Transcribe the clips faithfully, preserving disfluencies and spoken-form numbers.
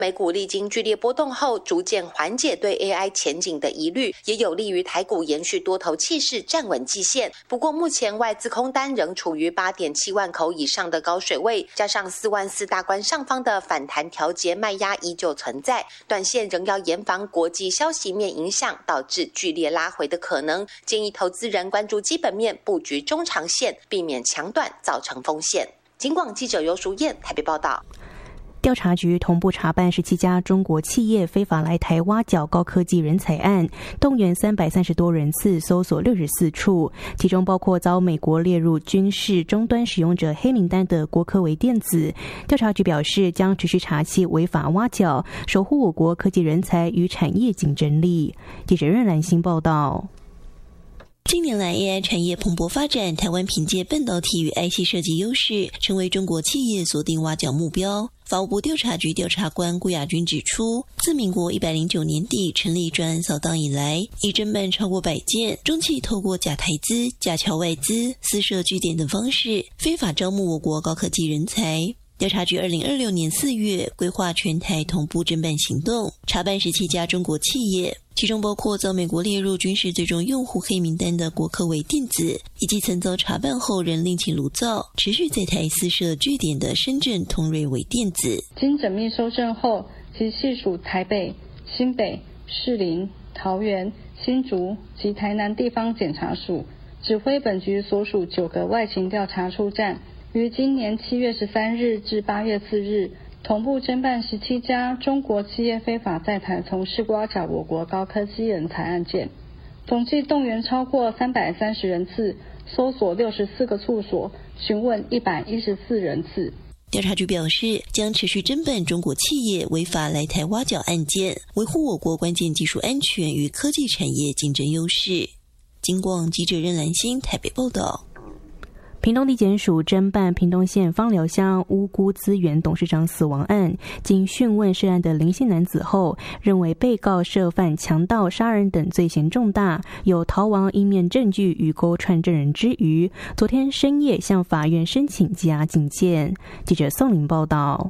美股历经剧烈波动后，逐渐缓解对 A I 前景的疑虑，也有利于台股延续多头气势，站稳季线。不过，目前外资空单仍处于 八点七万口以上的高水位，加上四万四大关上方的反弹调节卖压依旧存在，短线仍要严防国际消息面影响导致剧烈拉回的可能。建议投资人关注基本面，布局中长线，避免强短造成风险。警广记者游淑燕台北报道。 调查局同步查办十七家中国企业非法来台挖角高科技人才案，动员三百三十多人次，搜索六十四处，其中包括遭美国列入军事终端使用者黑名单的国科微电子。调查局表示，将持续查缉违法挖角，守护我国科技人才与产业竞争力。记者任兰心报道。 近年来 A I 产业蓬勃发展，台湾凭借半导体与 I C 设计优势，成为中国企业锁定挖角目标。法务部调查局调查官顾亚军指出，自民国一百零九年底成立专案扫荡以来，已侦办超过百件中企透过假台资、假侨外资、私设据点等方式，非法招募我国高科技人才。调查局二零二六年四月规划全台同步侦办行动，查办十七家中国企业，其中包括遭美国列入军事最终用户黑名单的国科微电子，以及曾遭查办后仍另起炉灶、持续在台私设据点的深圳通瑞微电子。 经缜密搜证后，其系属台北、新北、士林、桃园、新竹及台南地方检察署，指挥本局所属九个外勤调查处站，于今年七月十三日至八月四日，同步侦办十七家中国企业非法在台从事挖角我国高科技人才案件，总计动员超过三百三十人次，搜索六十四个处所，询问一百一十四人次。 调查局表示，将持续侦办中国企业违法来台挖角案件，维护我国关键技术安全与科技产业竞争优势。警广记者任兰心台北报道。 屏东地检署侦办屏东县枋寮乡乌菇资源董事长死亡案，经讯问涉案的林姓男子后，认为被告涉犯强盗、杀人等罪嫌重大，有逃亡应面证据与勾串证人之余，昨天深夜向法院申请羁押禁见。记者宋玲报道。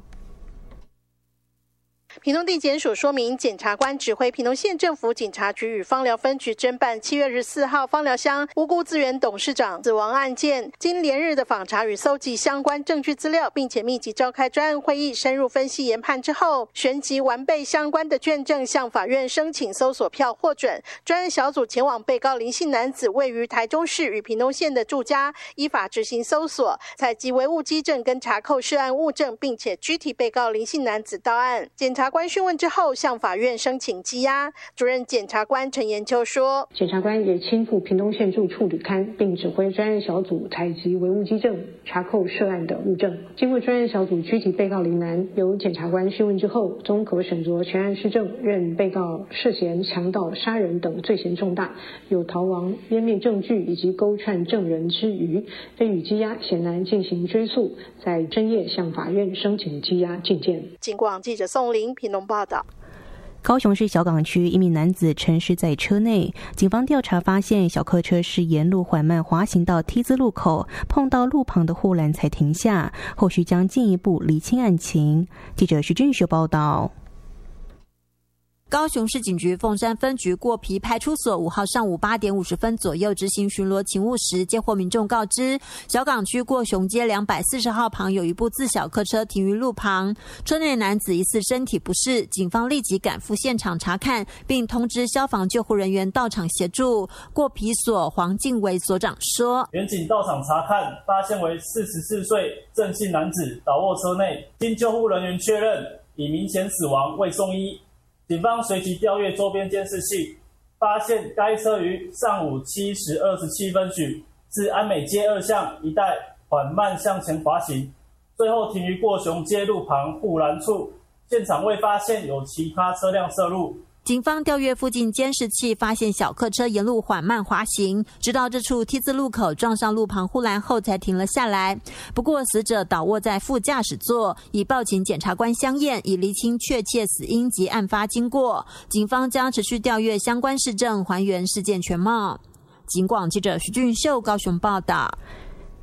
屏东地检署说明，检察官指挥屏东县政府警察局与枋寮分局侦办七月十四号枋寮乡乌菇资源董事长死亡案件，经连日的访查与搜集相关证据资料，并且密集召开专案会议，深入分析研判之后，旋即完备相关的卷证，向法院申请搜索票获准。专案小组前往被告林姓男子位于台中市与屏东县的住家，依法执行搜索，采集唯物基证跟查扣涉案物证，并且拘提被告林姓男子到案。检察官讯问之后，向法院申请羁押。主任检察官陈延秋说， 检察官也亲赴屏东县住处履勘，并指挥专案小组采集唯物基证，查扣涉案的物证。经过专案小组拘提被告林男，由检察官讯问之后，综合审酌全案事证，认被告涉嫌强盗、杀人等罪嫌重大，有逃亡、湮灭证据以及勾串证人之余，非予羁押，显然进行追诉，在深夜向法院申请羁押禁见。 警广记者宋玲屏东报道。 高雄市小港区一名男子沉尸在车内，警方调查发现小客车是沿路缓慢滑行到 T 字路口，碰到路旁的护栏才停下，后续将进一步厘清案情。记者徐俊秀报道。 高雄市警局凤山分局过皮派出所五号上午八点五十分左右执行巡逻勤务时，接获民众告知，小港区过雄街两百四十号旁有一部自小客车停于路旁，车内男子疑似身体不适，警方立即赶赴现场查看，并通知消防救护人员到场协助。过皮所黄敬维所长说， 员警到场查看，发现为四十四岁郑姓男子倒卧车内，经救护人员确认已明显死亡，未送医。警方随即调阅周边监视器，发现该车于上午七时二十七分许自安美街二巷一带缓慢向前滑行，最后停于过雄街路旁护栏处，现场未发现有其他车辆涉入。 警方调阅附近监视器，发现小客车沿路缓慢滑行，直到这处 T 字路口撞上路旁护栏后才停了下来。不过死者倒卧在副驾驶座，已报请检察官相验，以厘清确切死因及案发经过。警方将持续调阅相关事证，还原事件全貌。警广记者徐俊秀高雄报道。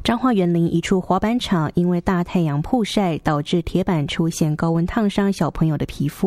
彰化园林一处滑板场因为大太阳曝晒，导致铁板出现高温烫伤小朋友的皮肤。